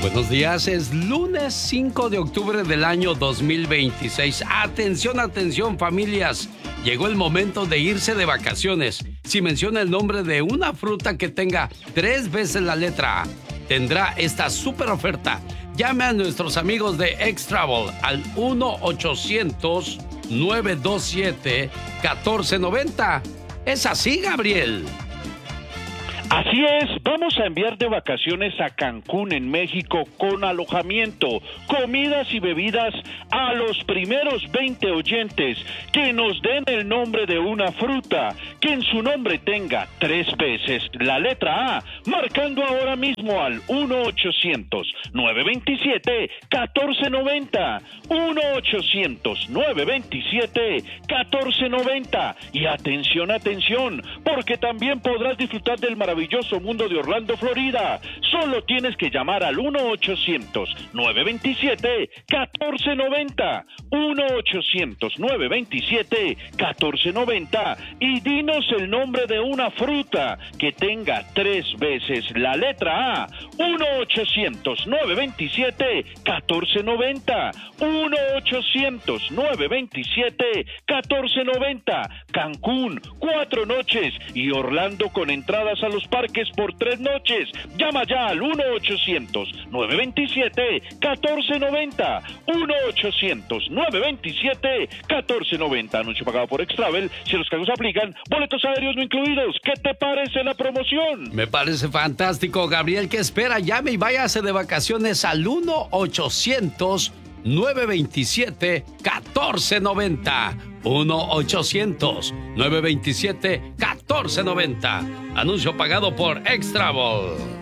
Buenos días, es lunes 5 de octubre del año 2026. Atención, atención familias, llegó el momento de irse de vacaciones. Si menciona el nombre de una fruta que tenga 3 veces la letra A, tendrá esta super oferta. Llame a nuestros amigos de X-Travel al 1-800-927-1490. ¿Es así, Gabriel? Así es, vamos a enviar de vacaciones a Cancún, en México, con alojamiento, comidas y bebidas a los primeros 20 oyentes que nos den el nombre de una fruta, que en su nombre tenga 3 veces la letra A, marcando ahora mismo al 1-800-927-1490, 1-800-927-1490. Y atención, atención, porque también podrás disfrutar del maravilloso mundo de Orlando, Florida. Solo tienes que llamar al 1-800-927-1490, 1-800-927-1490, y dinos el nombre de una fruta que tenga 3 veces la letra A. 1-800-927-1490, 1-800-927-1490. Cancún, 4 noches, y Orlando con entradas a los parques por 3 noches. Llama ya al 1-800-927-1490, 1-800-927-1490. Anuncio pagado por X-Travel. Si los cargos aplican, boletos aéreos no incluidos. ¿Qué te parece la promoción? Me parece fantástico, Gabriel. ¿Qué espera? Llame y váyase de vacaciones al 1-800-927-1490. 1-800-927-1490. Anuncio pagado por X-Travel.